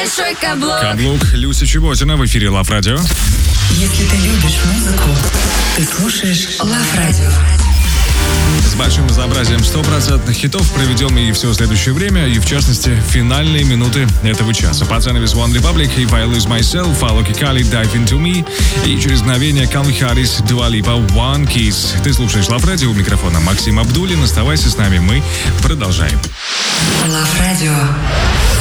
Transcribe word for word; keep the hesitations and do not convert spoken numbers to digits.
Большой каблук. Каблук, Люся Чеботина в эфире Лав Радио. Если ты любишь музыку, ты слушаешь Лав Радио. С большим разнообразием стопроцентных хитов проведем и все следующее время, и в частности финальные минуты этого часа. Пацанов из One Republic, If I Lose Myself, Алоки Кали, Dive Into Me, и через мгновение Калвин Харрис, Дуа Липа, One Kiss. Ты слушаешь Лав Радио, у микрофона Максим Абдуллин. Оставайся с нами, мы продолжаем. Лав Радио.